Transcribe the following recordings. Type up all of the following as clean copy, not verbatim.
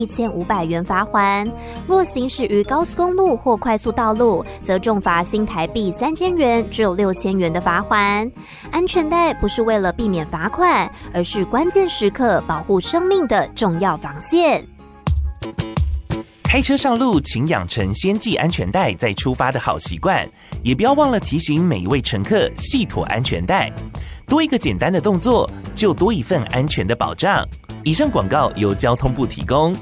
1500元罚锾，若行驶于高速公路或快速道路，则重罚新台币3000元，只有6000元的罚锾。安全带不是为了避免罚款，而是关键时刻保护生命的重要防线。 开车上路，请养成先系安全带再出发的好习惯，也不要忘了提醒每一位乘客系妥安全带。多一个简单的动作，就多一份安全的保障。以上广告由交通部提供。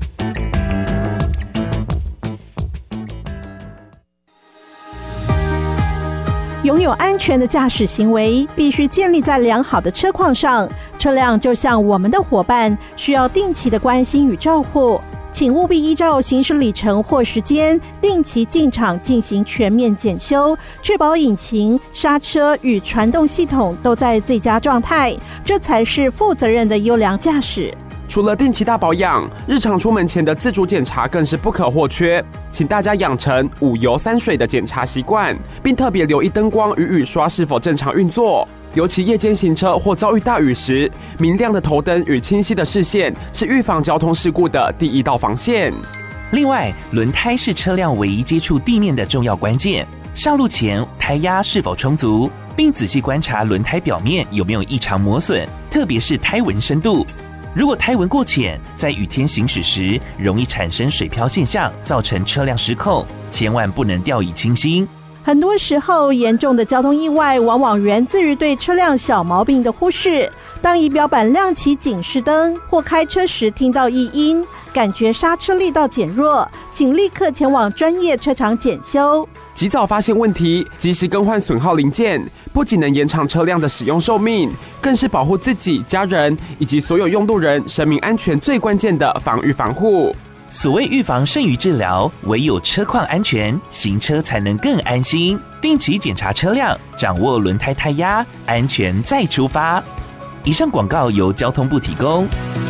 拥有安全的驾驶行为必须建立在良好的车况上，车辆就像我们的伙伴，需要定期的关心与照护。请务必依照行驶里程或时间定期进场进行全面检修，确保引擎、刹车与传动系统都在最佳状态，这才是负责任的优良驾驶。 除了定期大保养，日常出门前的自主检查更是不可或缺。请大家养成5油3水的检查习惯，并特别留意灯光与雨刷是否正常运作。尤其夜间行车或遭遇大雨时，明亮的头灯与清晰的视线是预防交通事故的第一道防线。 另外，轮胎是车辆唯一接触地面的重要关键。上路前，胎压是否充足，并仔细观察轮胎表面有没有异常磨损，特别是胎纹深度。如果胎纹过浅，在雨天行驶时容易产生水漂现象，造成车辆失控，千万不能掉以轻心。 很多时候，严重的交通意外往往源自于对车辆小毛病的忽视。当仪表板亮起警示灯，或开车时听到异音，感觉刹车力道减弱，请立刻前往专业车厂检修。 及早发现问题，及时更换损耗零件，不仅能延长车辆的使用寿命，更是保护自己、家人以及所有用路人生命安全最关键的防御防护。 所谓预防胜于治疗，唯有车况安全，行车才能更安心。定期检查车辆，掌握轮胎胎压，安全再出发。以上广告由交通部提供。